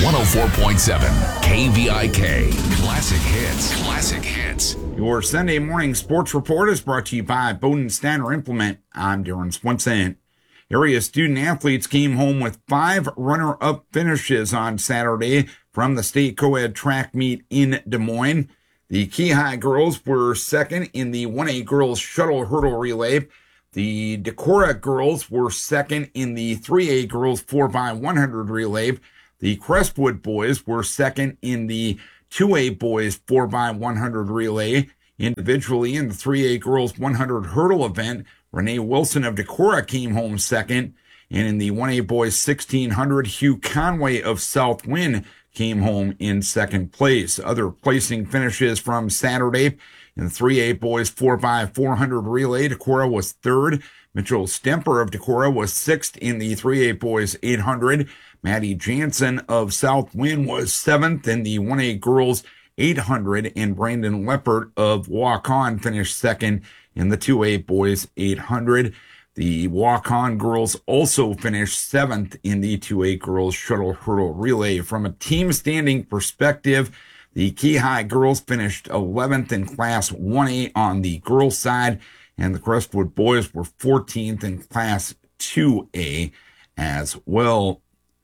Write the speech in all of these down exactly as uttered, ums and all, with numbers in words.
one oh four point seven K V I K. Classic hits. Classic hits. Your Sunday morning sports report is brought to you by Bowden Steiner Implement. I'm Darren Swenson. Area student athletes came home with five runner-up finishes on Saturday from the state co-ed track meet in Des Moines. The Keyhigh girls were second in the one A girls shuttle hurdle relay. The Decorah girls were second in the three A girls four by one hundred relay. The Crestwood boys were second in the two A boys four by one hundred relay. Individually, in the three A girls one hundred hurdle event, Renee Wilson of Decorah came home second. And in the one A boys sixteen hundred, Hugh Conway of Southwind came home in second place. Other placing finishes from Saturday: in the three A boys four by four hundred relay, Decorah was third. Mitchell Stemper of Decorah was sixth in the three A boys eight hundred. Maddie Jansen of Southwind was seventh in the one A girls eight hundred, and Brandon Leppert of Waukon finished second in the two A boys eight hundred. The Waukon girls also finished seventh in the two A girls shuttle hurdle relay. From a team standing perspective, the Keyhigh girls finished eleventh in Class one A on the girls' side, and the Crestwood boys were fourteenth in Class two A as well.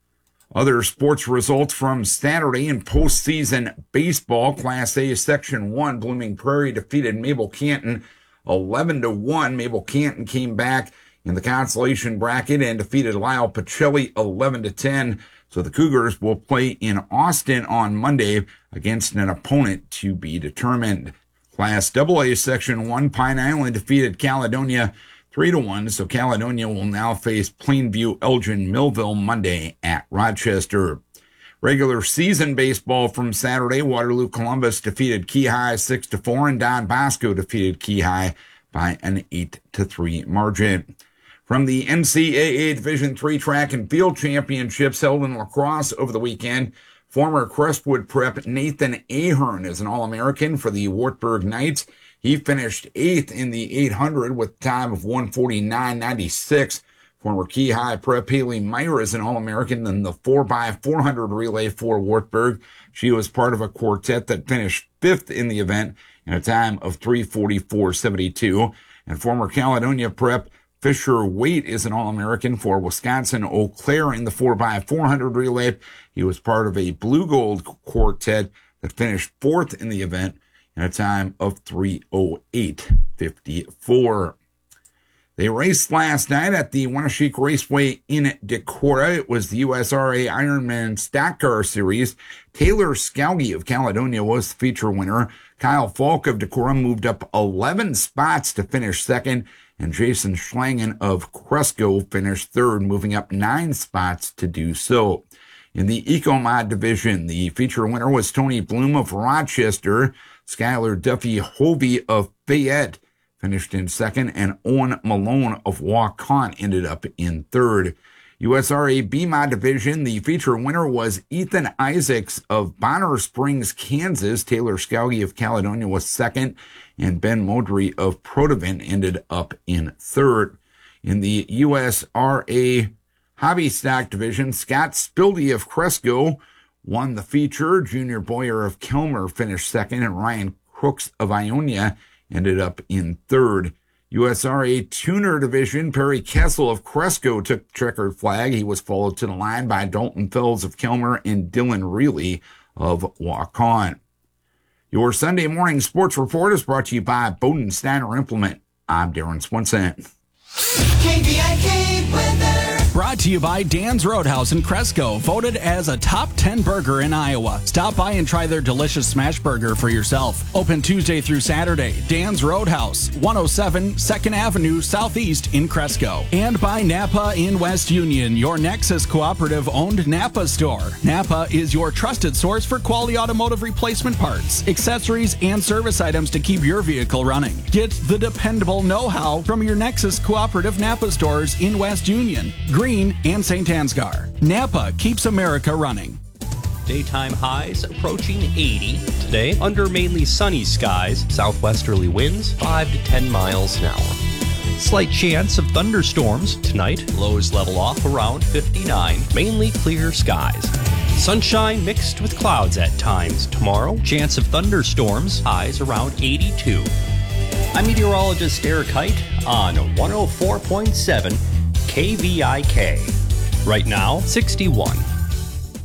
Other sports results from Saturday in postseason baseball: Class A Section one, Blooming Prairie defeated Mabel Canton eleven to one. Mabel Canton came back in the consolation bracket and defeated Lyle Pacelli eleven to ten. So the Cougars will play in Austin on Monday against an opponent to be determined. Class double A Section one, Pine Island defeated Caledonia three to one. So Caledonia will now face Plainview Elgin Millville Monday at Rochester. Regular season baseball from Saturday: Waterloo Columbus defeated Keyhigh six to four, and Don Bosco defeated Keyhigh by an eight to three margin. From the N C double A Division three Track and Field Championships held in La Crosse over the weekend, former Crestwood Prep Nathan Ahern is an All-American for the Wartburg Knights. He finished eighth in the eight hundred with a time of one forty-nine ninety-six. Former Keyhigh Prep Haley Meyer is an All-American in the four by four hundred relay for Wartburg. She was part of a quartet that finished fifth in the event in a time of three forty-four seventy-two. And former Caledonia Prep Fisher Waite is an All-American for Wisconsin Eau Claire in the four by four hundred relay. He was part of a blue gold quartet that finished fourth in the event in a time of three oh eight fifty-four. They raced last night at the Winneshiek Raceway in Decorah. It was the U S R A Ironman Stock Car Series. Taylor Scalgi of Caledonia was the feature winner. Kyle Falk of Decorah moved up eleven spots to finish second, and Jason Schlangen of Cresco finished third, moving up nine spots to do so. In the Ecomod division, the feature winner was Tony Bloom of Rochester. Skylar Duffy Hovey of Fayette finished in second, and Owen Malone of Waukon ended up in third. U S R A B-Mod division, the feature winner was Ethan Isaacs of Bonner Springs, Kansas. Taylor Scalgi of Caledonia was second, and Ben Modry of Protivent ended up in third. In the U S R A Hobby Stock division, Scott Spildy of Cresco won the feature. Junior Boyer of Kelmer finished second, and Ryan Crooks of Ionia ended up in third. U S R A Tuner division, Perry Kessel of Cresco took checkered flag. He was followed to the line by Dalton Fells of Kelmer and Dylan Reilly of Waukon. Your Sunday morning sports report is brought to you by Bowden Steiner Implement. I'm Darren Swenson. K V I K weather. Brought to you by Dan's Roadhouse in Cresco, voted as a top ten burger in Iowa. Stop by and try their delicious smash burger for yourself. Open Tuesday through Saturday. Dan's Roadhouse, one oh seven second Avenue Southeast in Cresco. And by Napa in West Union, your Nexus Cooperative-owned Napa store. Napa is your trusted source for quality automotive replacement parts, accessories, and service items to keep your vehicle running. Get the dependable know-how from your Nexus Cooperative Napa stores in West Union, Green, and Saint Ansgar. Napa keeps America running. Daytime highs approaching eighty. Today, under mainly sunny skies, southwesterly winds five to ten miles an hour. Slight chance of thunderstorms tonight. Lows level off around fifty-nine. Mainly clear skies. Sunshine mixed with clouds at times tomorrow. Chance of thunderstorms, highs around eighty-two. I'm meteorologist Eric Height on one oh four point seven K V I K. Right now, sixty-one.